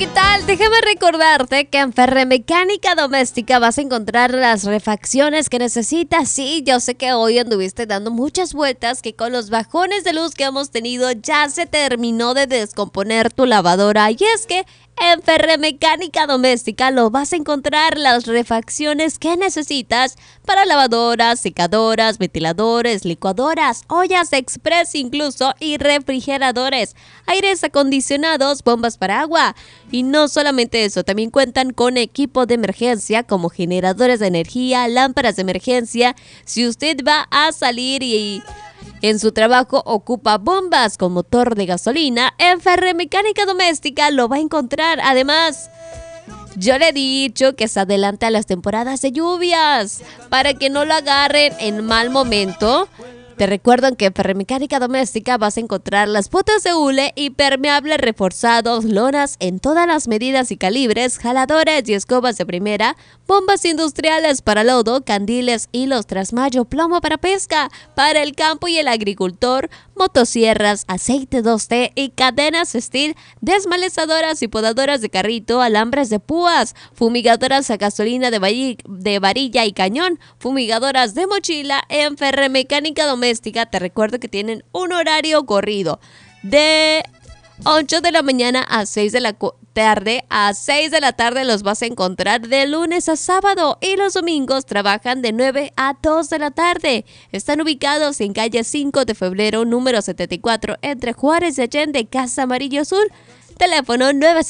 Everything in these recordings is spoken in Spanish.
¿qué tal? Déjame recordarte que en Ferremecánica Doméstica vas a encontrar las refacciones que necesitas. Sí, yo sé que hoy anduviste dando muchas vueltas, que con los bajones de luz que hemos tenido ya se terminó de descomponer tu lavadora. Y es que en Ferremecánica Doméstica lo vas a encontrar las refacciones que necesitas para lavadoras, secadoras, ventiladores, licuadoras, ollas express incluso y refrigeradores, aires acondicionados, bombas para agua. Y no solamente eso, también cuentan con equipo de emergencia como generadores de energía, lámparas de emergencia. Si usted va a salir y en su trabajo ocupa bombas con motor de gasolina, en Ferremecánica Doméstica lo va a encontrar. Además, yo le he dicho que se adelante a las temporadas de lluvias para que no lo agarren en mal momento. Te recuerdo que en Ferremecánica Doméstica vas a encontrar las botas de hule impermeables reforzados, lonas en todas las medidas y calibres, jaladores y escobas de primera, bombas industriales para lodo, candiles, hilos, trasmayo, plomo para pesca, para el campo y el agricultor, motosierras, aceite 2T y cadenas steel, desmalezadoras y podadoras de carrito, alambres de púas, fumigadoras a gasolina de varilla y cañón, fumigadoras de mochila. En Ferremecánica Doméstica te recuerdo que tienen un horario corrido de 8 de la mañana a 6 de la tarde. A 6 de la tarde los vas a encontrar de lunes a sábado y los domingos trabajan de 9 a 2 de la tarde. Están ubicados en calle 5 de febrero, número 74, entre Juárez y Allende, Casa Amarillo Sur. Teléfono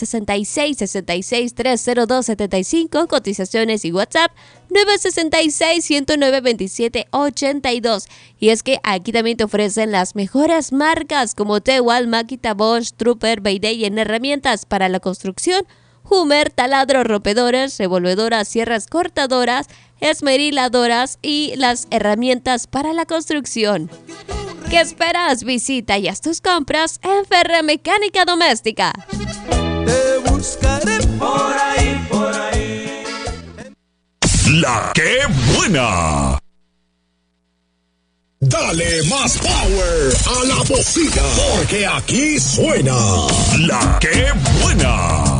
966-66-30275, cotizaciones y WhatsApp 966-109-2782. Y es que aquí también te ofrecen las mejores marcas como Tewal, Makita, Bosch, Trooper, Baydey en herramientas para la construcción, Hummer, taladros, rompedores, revolvedoras, sierras cortadoras, esmeriladoras y las herramientas para la construcción. ¿Qué esperas? Visita y haz tus compras en Ferremecánica Doméstica. Te buscaré por ahí, por ahí. La que buena. Dale más power a la bocina, porque aquí suena La que buena.